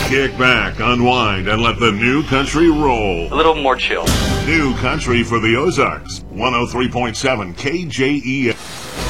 Kick back, unwind, and let the new country roll. A little more chill. New country for the Ozarks. 103.7 KJEF.